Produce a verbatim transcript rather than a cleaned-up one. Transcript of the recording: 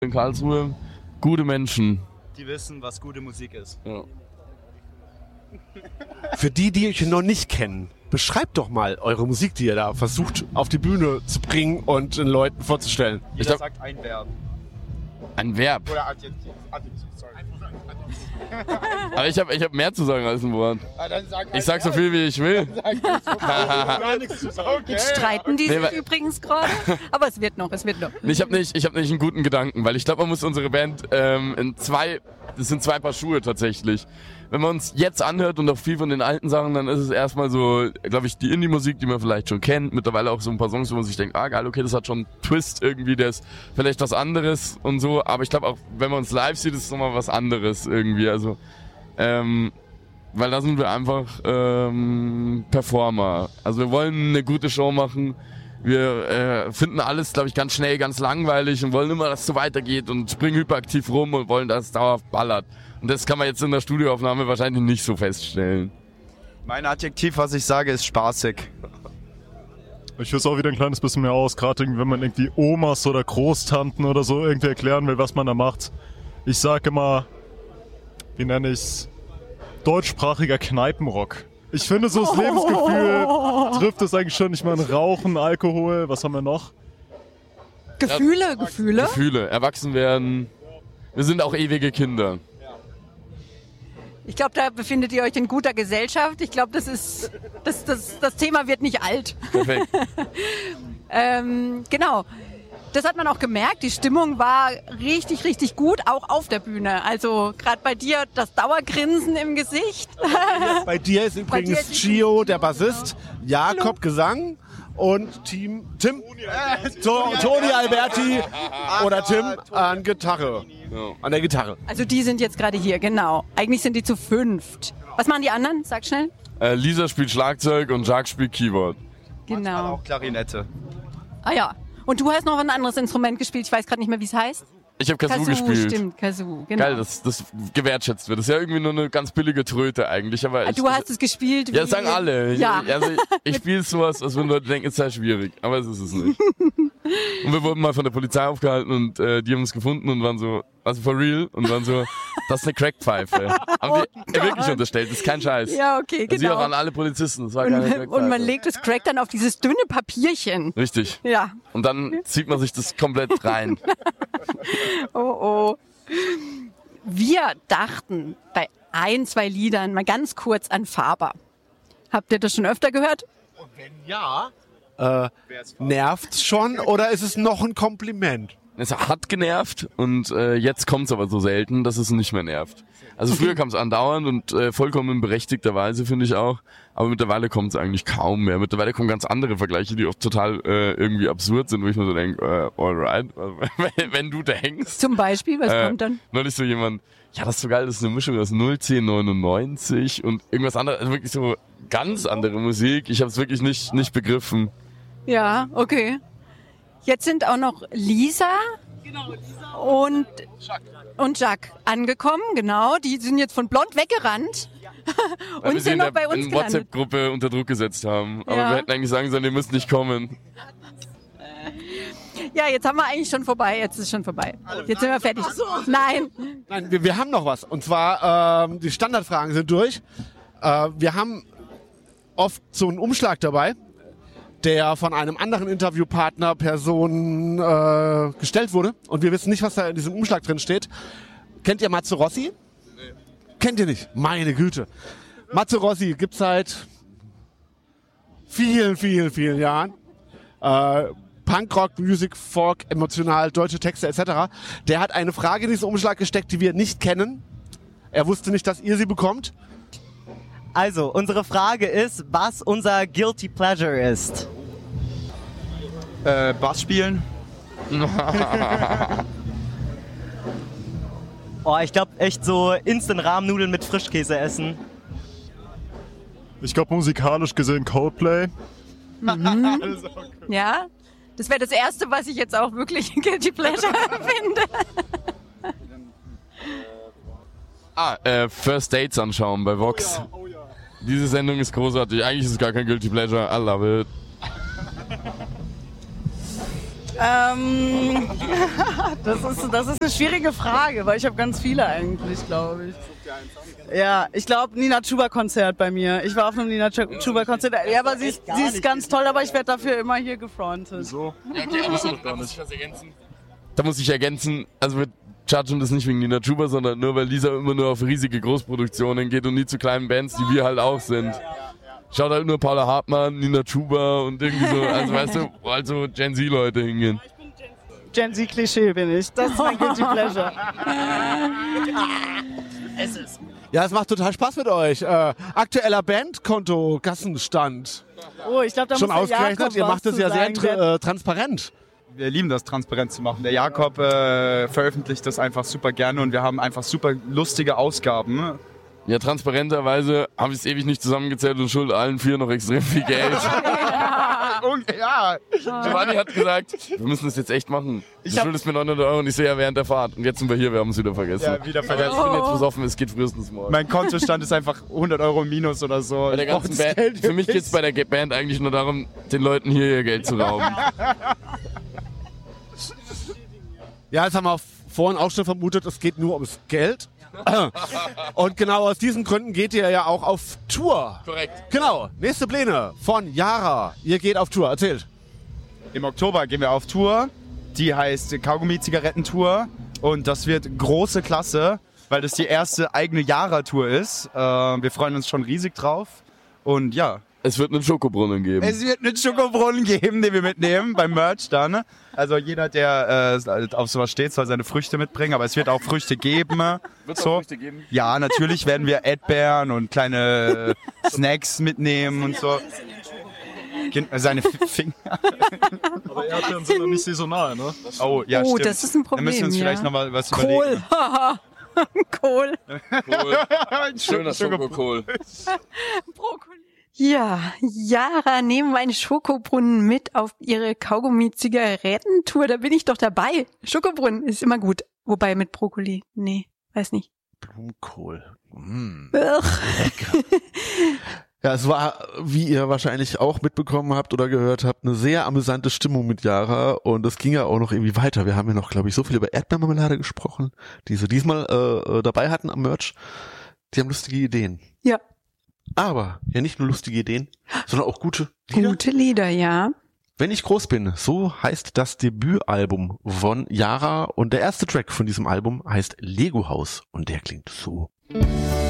in Karlsruhe. Gute Menschen. Die wissen, was gute Musik ist. Ja. Für die, die euch noch nicht kennen, beschreibt doch mal eure Musik, die ihr da versucht auf die Bühne zu bringen und den Leuten vorzustellen. Jeder Ich glaub, sagt ein Verb. Ein Verb. Oder Adjektiv. Adjektiv, sorry. Aber ich habe ich hab mehr zu sagen als ein Wort. Ah, dann sag Ich sag so viel, wie ich will. gar nichts zu sagen. Jetzt streiten die Nee, sich weil- übrigens gerade. Aber es wird noch, es wird noch. Ich habe nicht, ich hab nicht einen guten Gedanken, weil ich glaube, man muss unsere Band ähm, in zwei, das sind zwei Paar Schuhe tatsächlich. Wenn man uns jetzt anhört und auch viel von den alten Sachen, dann ist es erstmal so, glaube ich, die Indie-Musik, die man vielleicht schon kennt. Mittlerweile auch so ein paar Songs, wo man sich denkt, ah geil, okay, das hat schon einen Twist irgendwie, der ist vielleicht was anderes und so. Aber ich glaube auch, wenn man uns live sieht, ist es nochmal was anderes irgendwie. Also, ähm, weil da sind wir einfach ähm, Performer. Also wir wollen eine gute Show machen. Wir äh, finden alles, glaube ich, ganz schnell, ganz langweilig und wollen immer, dass es so weitergeht und springen hyperaktiv rum und wollen, dass es dauerhaft ballert. Und das kann man jetzt in der Studioaufnahme wahrscheinlich nicht so feststellen. Mein Adjektiv, was ich sage, ist spaßig. Ich führe es auch wieder ein kleines bisschen mehr aus, gerade wenn man irgendwie Omas oder Großtanten oder so irgendwie erklären will, was man da macht. Ich sage immer, wie nenne ich's, deutschsprachiger Kneipenrock. Ich finde, so das Lebensgefühl trifft es eigentlich schon. Ich meine, Rauchen, Alkohol, was haben wir noch? Gefühle, Ja, Gefühle. Gefühle, erwachsen werden. Wir sind auch ewige Kinder. Ich glaube, da befindet ihr euch in guter Gesellschaft. Ich glaube, das ist das, das, das Thema wird nicht alt. Perfekt. ähm, genau. Das hat man auch gemerkt. Die Stimmung war richtig, richtig gut, auch auf der Bühne. Also gerade bei dir das Dauergrinsen im Gesicht. Bei dir ist Bei dir übrigens ist Gio, der Bassist, Jakob Gesang und Team Tim, äh, to, Toni Alberti oder Tim an Gitarre. An der Gitarre. Also die sind jetzt gerade hier, genau. Eigentlich sind die zu fünft. Was machen die anderen? Sag schnell. Äh, Lisa spielt Schlagzeug und Jacques spielt Keyboard. Genau. Auch Klarinette. Ah ja. Und du hast noch ein anderes Instrument gespielt. Ich weiß gerade nicht mehr, wie es heißt. Ich habe Kazoo, gespielt. Stimmt, Kazoo, genau. Geil, das, das gewertschätzt wird. Das ist ja irgendwie nur eine ganz billige Tröte eigentlich. Aber ich, Du hast es gespielt. Ja, wie- das sagen alle. Ja. Ich, also ich, ich spiele sowas, als wenn Leute denken, es sei schwierig. Aber es ist es nicht. Und wir wurden mal von der Polizei aufgehalten und äh, die haben uns gefunden und waren so, also for real, und waren so, das ist eine Crackpfeife. Haben Oh wir Gott. wirklich unterstellt, das ist kein Scheiß. Ja, okay, Also genau. auch an alle Polizisten, das war keine Und, Crackpfeife. und man legt das Crack dann auf dieses dünne Papierchen. Richtig. Ja. Und dann zieht man sich das komplett rein. Oh, oh. Wir dachten bei ein, zwei Liedern mal ganz kurz an Faber. Habt ihr das schon öfter gehört? Ja. Äh, nervt's schon oder ist es noch ein Kompliment? Es hat genervt und äh, jetzt kommt's aber so selten, dass es nicht mehr nervt. Also früher kam es andauernd und äh, vollkommen berechtigterweise, finde ich auch. Aber mittlerweile kommt es eigentlich kaum mehr. Mittlerweile kommen ganz andere Vergleiche, die oft total äh, irgendwie absurd sind, wo ich mir so denke, äh, alright, wenn, wenn du denkst. Zum Beispiel, was Äh, kommt dann? Neulich so jemand, ja, das ist so geil, das ist eine Mischung aus null zehn neunundneunzig und irgendwas anderes, also wirklich so ganz andere Musik. Ich habe es wirklich nicht, nicht begriffen. Ja, okay. Jetzt sind auch noch Lisa und, und Jacques angekommen, genau. Die sind jetzt von Blond weggerannt Weil wir und sie sind in noch der bei uns in gelandet. WhatsApp-Gruppe unter Druck gesetzt haben. Aber Ja. wir hätten eigentlich sagen sollen, ihr müsst nicht kommen. Ja, jetzt haben wir eigentlich schon vorbei. Jetzt ist schon vorbei. Jetzt sind wir fertig. Nein. Nein, wir, wir haben noch was. Und zwar, ähm, die Standardfragen sind durch. Äh, wir haben oft so einen Umschlag dabei, der von einem anderen Interviewpartner Person äh, gestellt wurde. Und wir wissen nicht, was da in diesem Umschlag drin steht. Kennt ihr Matze Rossi? Nee. Kennt ihr nicht? Meine Güte. Matze Rossi gibt's seit vielen, vielen, vielen Jahren. Äh, Punkrock, Music, Folk, emotional, deutsche Texte et cetera. Der hat eine Frage in diesen Umschlag gesteckt, die wir nicht kennen. Er wusste nicht, dass ihr sie bekommt. Also, unsere Frage ist, was unser Guilty Pleasure ist. Äh, Bass spielen. Oh, ich glaube echt so Instant-Rahmnudeln mit Frischkäse essen. Ich glaube musikalisch gesehen Coldplay. Mhm. Ja, das wäre das Erste, was ich jetzt auch wirklich Guilty Pleasure finde. Ah, äh, First Dates anschauen bei Vox. Oh ja, oh ja. Diese Sendung ist großartig. Eigentlich ist es gar kein Guilty Pleasure. I love it. Ähm, das, ist, das ist eine schwierige Frage, weil ich habe ganz viele eigentlich, glaube ich. Ja, ich glaube Nina Chuba Konzert bei mir. Ich war auf einem Nina Chuba Konzert. Ja, aber sie ist, sie ist ganz toll, aber ich werde dafür immer hier gefrontet. So. Ja, okay, aber so, da muss ich was ergänzen. Da muss ich ergänzen, also wir chargen das nicht wegen Nina Chuba, sondern nur, weil Lisa immer nur auf riesige Großproduktionen geht und nie zu kleinen Bands, die wir halt auch sind. Schaut halt nur Paula Hartmann, Nina Chuba und irgendwie so, also weißt du, wo halt so Gen Z-Leute hingehen. Gen Z-Klischee bin ich. Das ist mein Guilty Pleasure. Es ist. Ja, es macht total Spaß mit euch. Äh, aktueller Bandkonto, Kassenstand. Oh, ich glaube, da Schon muss der ausgerechnet, Jakob ihr was macht es zu ja sehr sagen. tr äh, transparent. Wir lieben das, transparent zu machen. Der Jakob äh, veröffentlicht das einfach super gerne und wir haben einfach super lustige Ausgaben. Ja, transparenterweise habe ich es ewig nicht zusammengezählt und schulde allen vier noch extrem viel Geld. Und, ja, Giovanni hat gesagt, wir müssen das jetzt echt machen. Du Ich hab- schuldest mir neunhundert Euro und ich sehe ja während der Fahrt. Und jetzt sind wir hier, wir haben es wieder vergessen. ja, wieder vergessen. Ich bin jetzt besoffen, es geht frühestens morgen. Mein Kontostand ist einfach hundert Euro minus oder so. Bei der Ich brauch ganzen das Band, Geld für mich jetzt. geht es bei der Band eigentlich nur darum, den Leuten hier ihr Geld zu rauben. Ja, jetzt haben wir vorhin auch schon vermutet, es geht nur ums Geld. Und genau aus diesen Gründen geht ihr ja auch auf Tour. Korrekt. Genau, nächste Pläne von Yara. Ihr geht auf Tour, erzählt. Im Oktober gehen wir auf Tour. Die heißt Kaugummi-Zigarettentour. Und das wird große Klasse, weil das die erste eigene Yara-Tour ist. Äh, wir freuen uns schon riesig drauf. Und ja, Es wird einen Schokobrunnen geben. es wird einen Schokobrunnen geben, den wir mitnehmen beim Merch dann. Also jeder, der äh, auf sowas steht, soll seine Früchte mitbringen. Aber es wird auch Früchte geben. Wird's so. auch Früchte geben? Ja, natürlich werden wir Erdbeeren und kleine äh, Snacks mitnehmen und so. Gen- Seine F- Finger. Aber Erdbeeren sind noch nicht saisonal, ne? Oh, ja, Oh, stimmt. das ist ein Problem, Dann müssen wir uns ja. vielleicht noch mal was Kohl. überlegen. Kohl. Cool. Schöner Schokokohl. Brokkoli. Ja, Yara nehmen einen Schokobrunnen mit auf ihre Kaugummi-Zigarettentour. Da bin ich doch dabei. Schokobrunnen ist immer gut. Wobei mit Brokkoli. Nee, weiß nicht. Blumenkohl. Mm. Ugh. Ja, es war, wie ihr wahrscheinlich auch mitbekommen habt oder gehört habt, eine sehr amüsante Stimmung mit Yara und es ging ja auch noch irgendwie weiter. Wir haben ja noch, glaube ich, so viel über Erdbeermarmelade gesprochen, die sie diesmal äh, äh, dabei hatten am Merch. Die haben lustige Ideen. Ja, Aber ja nicht nur lustige Ideen, sondern auch gute Lieder. gute Lieder, ja. Wenn ich groß bin, so heißt das Debütalbum von Yara und der erste Track von diesem Album heißt Lego Haus und der klingt so. Musik